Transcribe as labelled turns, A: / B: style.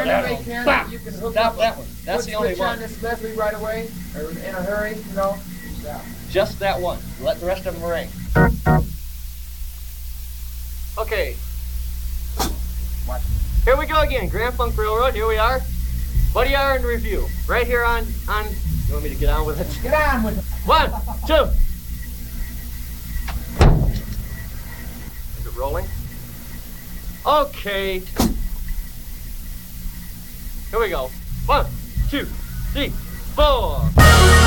A: any way, Ken,
B: Stop.
A: you can hook
B: Stop
A: up
B: that one. That's the only
A: switch on
B: one.
A: this Leslie right away, or in a hurry, you know. Stop.
B: Just that one. Let the rest of them ring. Okay.
A: Watch.
B: Here we go again. Grand Funk Railroad. Here we are. Buddy R in review. Right here on. You want me to get on with it?
A: Get on with it.
B: 1, 2. Is it rolling? Okay. Here we go. 1, 2, 3, 4.